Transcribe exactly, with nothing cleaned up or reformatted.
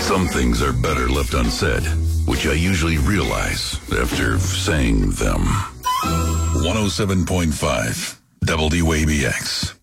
Some things are better left unsaid, which I usually realize after saying them. one oh seven point five W A B X.